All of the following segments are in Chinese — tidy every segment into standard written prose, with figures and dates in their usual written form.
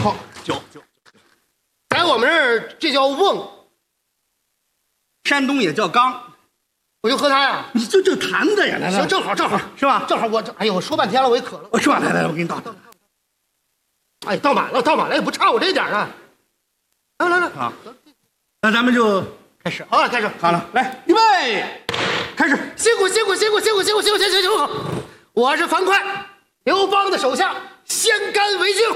好，酒，在我们这儿这叫瓮， 山东也叫缸。 我就喝它呀。 你就这坛子呀，来行，正好是吧？ 正好我这，哎呦，我说半天了，我也渴了。 我说来，我给你倒。 哎，倒满了，也不差我这点呢。来， 好，那咱们就开始。好了，开始。 好了，来，预备，开始。 辛苦！我是樊哙，刘邦的手下，先干为敬。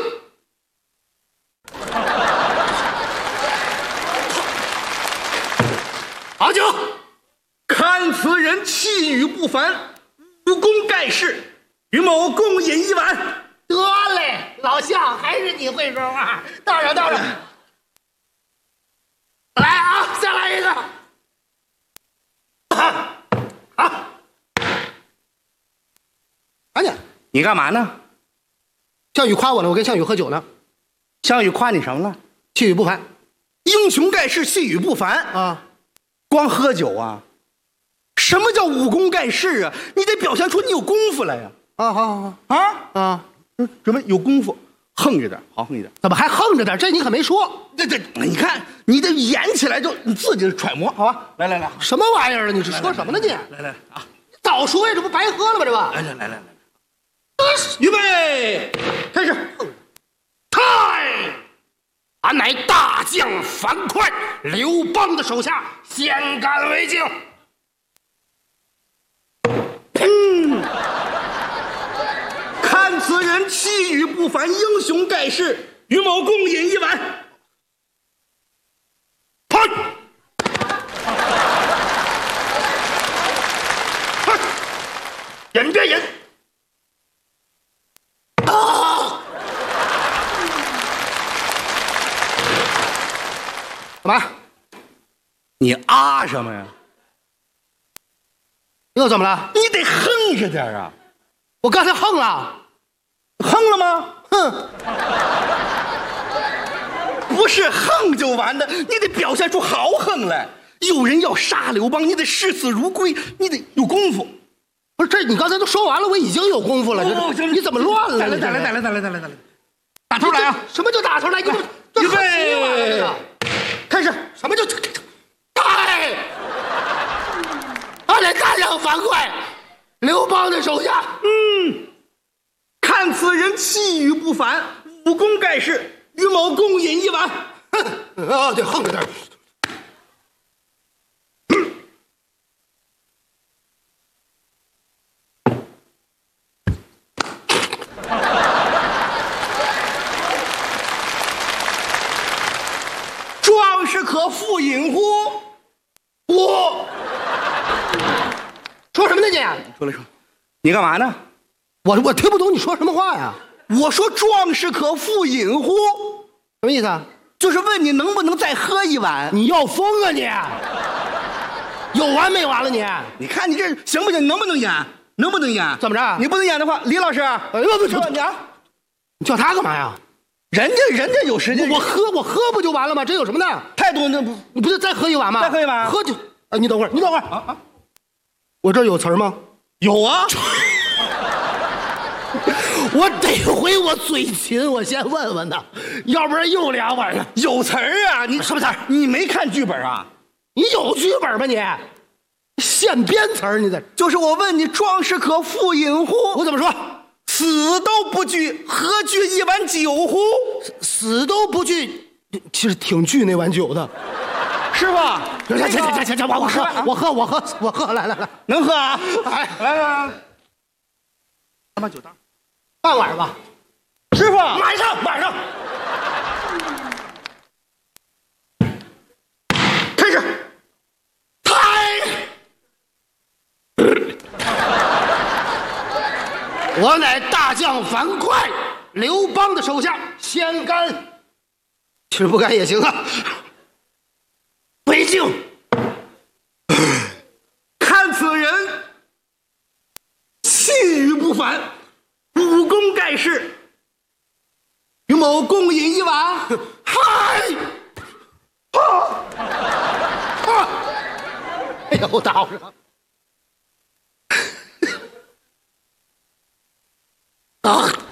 好酒。 看此人气宇不凡，武功盖世，与某共饮一碗。 得嘞，老项还是你会说话，倒上。来啊，再来一个。好，赶紧。 你干嘛呢？ 项羽夸我呢，我跟项羽喝酒呢。 项羽夸你什么了？ 气宇不凡， 英雄盖世，气宇不凡啊！ 光喝酒啊？什么叫武功盖世啊？你得表现出你有功夫来呀！ 好啊！准备有功夫，横着点，好横一点。 怎么还横着点？这你可没说。 这，你看你这演起来就你自己揣摩，好吧？来， 什么玩意儿啊？你是说什么呢你？ 来啊！ 早说呀，这不白喝了吗？这不。 来，预备，开始。 俺乃大将樊哙，刘邦的手下，先干为敬。 看此人气宇不凡，英雄盖世，与某共饮一碗。 喷！饮别饮。干嘛？ 你啊什么呀？ 又怎么了？ 你得横着点啊！ 我刚才横了， 横了吗？ 哼！ 不是横就完的，你得表现出豪横来。有人要杀刘邦，你得视死如归，你得有功夫。 不是这，你刚才都说完了，我已经有功夫了。你怎么乱了？ 再来，打头来啊！ 什么叫打头来？你预备，开始。 什么叫开？俺来大将樊哙，刘邦的手下。 看此人气宇不凡，武功盖世，与某共饮一碗。 对，横着点。 壮士可复饮乎？ 我说什么呢你？ 说，你干嘛呢？ 我听不懂你说什么话呀？ 我说壮士可复饮乎？ 什么意思啊？ 就是问你能不能再喝一碗？ 你要疯啊你！有完没完了你？ 你看你这行不行？能不能演？能不能演？ 怎么着？ 你不能演的话，李老师， 哎呦不，你叫他干嘛呀？ 人家有时间， 我喝不就完了吗？这有什么的？ 态度那不， 你不是再喝一碗吗？ 再喝一碗， 喝就。哎，你等会儿啊！我这有词儿吗？ 有啊。 我得回我嘴勤，我先问问他，要不然又2碗了。 有词儿啊？你什么词儿？你没看剧本啊？ 你有剧本吗你？现编词儿，你在？ 就是我问你，壮士可复饮乎？ 我怎么说？ 死都不惧，何惧一碗酒乎？ 死都不惧，其实挺惧那碗酒的， 是吧？ 行，我喝，来， 能喝啊？来， 把酒倒，半碗吧， 师傅， 马上， 开始， 我乃大将樊哙，刘邦的手下，先干，其实不干也行啊。为敬。 看此人气宇不凡，武功盖世，与某共饮一碗。 嗨！哎呦，倒上。啊！